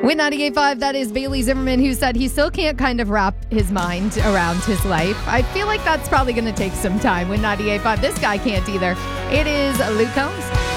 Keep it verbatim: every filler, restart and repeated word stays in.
With ninety-eight point five, that is Bailey Zimmerman, who said he still can't kind of wrap his mind around his life. I feel like that's probably going to take some time with ninety-eight point five. This guy can't either. It is Luke Combs.